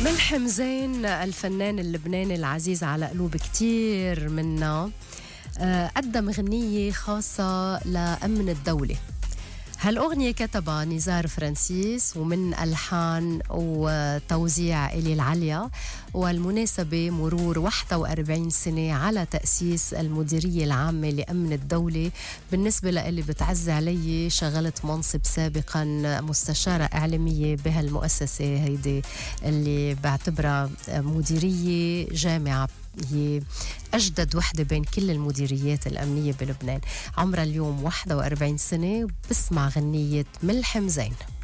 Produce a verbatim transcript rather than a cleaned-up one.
ملحم زين الفنان اللبناني العزيز على قلوب كتير منا قدم غنية خاصة لأمن الدولة. هالأغنية كتبها نزار فرانسيس ومن ألحان وتوزيع إلي العليا، والمناسبة مرور واحد وأربعين سنة على تأسيس المديرية العامة لأمن الدولة. بالنسبة لإلي بتعز علي شغلت منصب سابقا مستشارة إعلامية بهالمؤسسة هيدي اللي بعتبرها مديرية جامعة، هي أجدد وحدة بين كل المديريات الأمنية بلبنان. عمرها اليوم واحد وأربعين سنة، بسمع غنية ملحم زين.